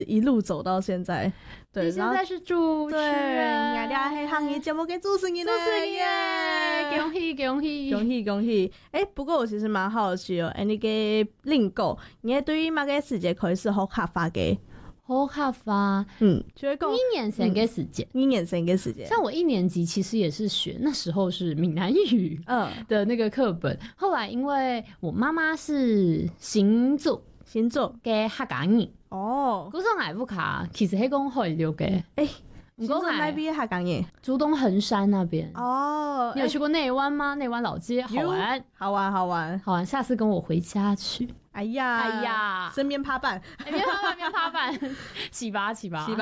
一路走到现在。对， 你现在是主持人， 对，我黑行业节目给主持人耶， 主持人耶，恭喜恭喜恭喜恭喜！不过我其实蛮好奇哦，你嘅另购，你对于乜嘅時間佢是好合法嘅？ 好合法， 就是講 1年生嘅時間 ，1年生嘅時間。 像我1年級其實也是學，那時候是閩南語的那個課本，後來因為我媽媽是新竹嘅客家人，嗰種矮不卡，其實係講可以了嘅。 新竹那邊客家人， 竹東橫山那邊。 你有去過內灣嗎？內灣老街好玩， 好玩，好玩， 好玩。下次跟我回家去。 哎呀，身邊趴板， 邊趴板，起吧，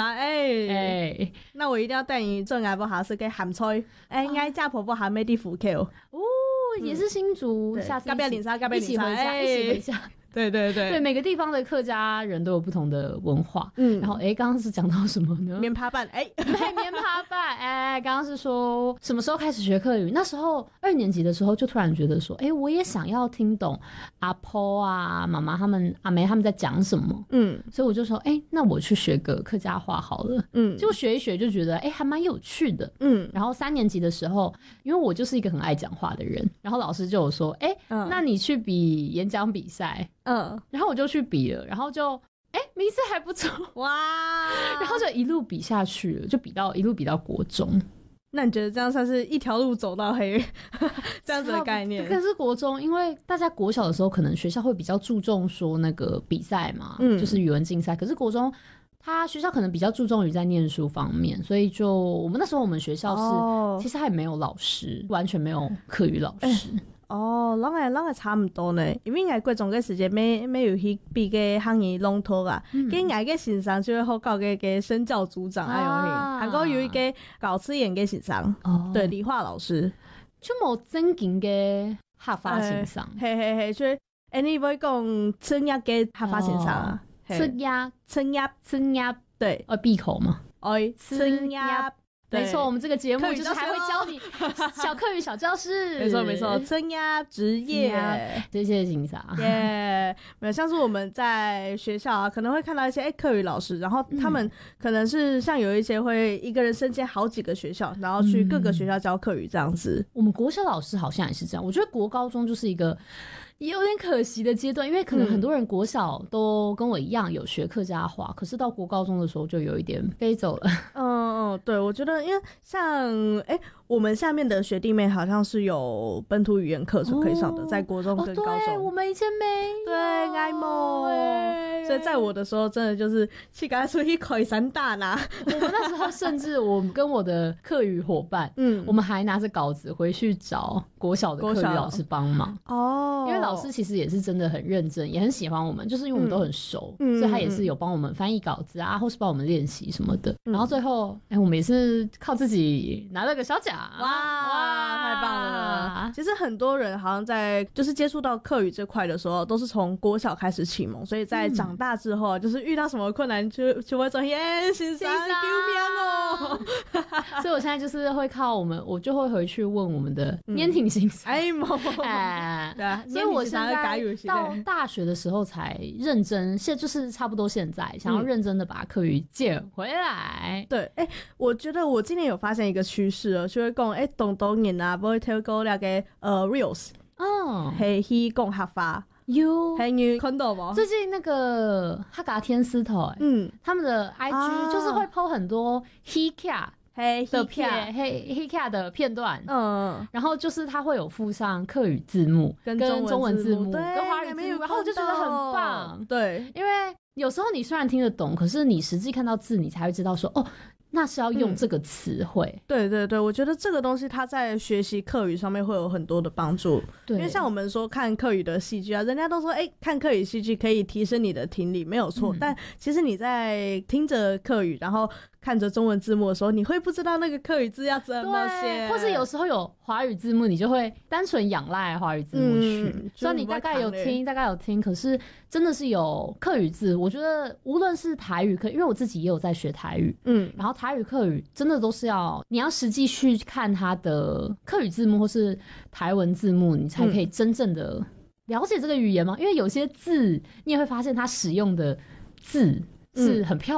那我一定要帶你做愛不好是給鹹菜，愛家婆婆還沒地府口。 也是新竹，下次一起回家。對，每個地方的客家人都有不同的文化。然後剛剛是講到什麼呢？ 棉趴板， 棉趴板，剛剛是說什麼時候開始學客語？那時候2年級的時候就突然覺得說，我也想要聽懂阿婆啊、媽媽他們、阿梅他們在講什麼。所以我就說，那我去學個客家話好了。就學一學就覺得，還蠻有趣的。然後3年級的時候，因為我就是一個很愛講話的人，然後老師就有說，那你去比演講比賽。然後我就去比了，然後就名次還不錯哇，然後就一路比下去了，就一路比到國中。 那你覺得這樣算是一條路走到黑這樣子的概念？ 可是國中，因為大家國小的時候可能學校會比較注重說那個比賽嘛，就是語文競賽。可是國中他學校可能比較注重於在念書方面，所以就我們那時候我們學校是其實還沒有老師，完全沒有課語老師。 咱個差唔多呢，因為我國中嘅時間沒有去比個行業龍頭啊，跟我嘅先生就會好搞個身教組長還有韓國有一個搞詞言嘅先生，對，理化老師， 就冇正經嘅合法先生， 係，所以你會講春日嘅合法先生啊，春日，對， 閉口嘛， 春日。 沒錯，我們這個節目就是還會教你小客語小教室。 沒錯，增壓職業， 謝謝欣賞。 沒有，像是我們在學校啊，可能會看到一些客語老師，然後他們可能是像有一些會一個人身兼好幾個學校，然後去各個學校教客語這樣子。 我們國小老師好像也是這樣，我覺得國高中就是一個也有點可惜的階段，因為可能很多人國小都跟我一樣有學客家話，可是到國高中的時候就有一點飛走了。 對，我覺得因為像我們下面的學弟妹好像是有本土語言課程可以上的，在國中跟高中。 對，我們以前沒有。 對，愛夢。所以在我的時候，真的就是去趕出去開山大拿。 我們那時候甚至我跟我的客語夥伴，我們還拿着稿子回去找國小的客語老師幫忙。因為老師其實也是真的很認真，也很喜歡我們，就是因為我們都很熟，所以他也是有幫我們翻譯稿子啊，或是幫我們練習什麼的。然後最後，我們也是靠自己拿了個小獎。 哇，太棒了！其實很多人好像在就是接觸到客語這塊的時候，都是從國小開始啟蒙，所以在長大之後，就是遇到什麼困難就會說先生救命哦！ 所以我現在就是會靠我就會回去問我們的黏挺先生。對啊，所以我現在到大學的時候才認真，就是差不多現在想要認真的把客語撿回來。 對，我覺得我今年有發現一個趨勢哦，就會講動動人啊，不會跳過那個reels，係去講客話。你看到嗎？ 最近那個客家天絲頭，他們的 IG 就是會 po 很多 Hika 的片，Hika 的片段，然後就是他會有附上客語字幕、跟中文字幕、跟華語字幕，然後我就覺得很棒。 對， 因為有時候你雖然聽得懂，可是你實際看到字，你才會知道說哦。那是要用這個詞彙。 對對對，我覺得這個東西它在學習客語上面會有很多的幫助。對，因為像我們說看客語的戲劇啊，人家都說看客語戲劇可以提升你的聽力，沒有錯。但其實你在聽着客語，然後看着中文字幕的時候，你會不知道那個客語字要怎麼寫， 或是有時候有華語字幕，你就會單純仰賴華語字幕去。雖然你大概有聽，可是真的是有客語字。我覺得無論是台語課，因為我自己也有在學台語，然後台語客語真的都是你要實際去看它的客語字幕或是台文字幕，你才可以真正的了解這個語言嗎？因為有些字你也會發現它使用的字是很漂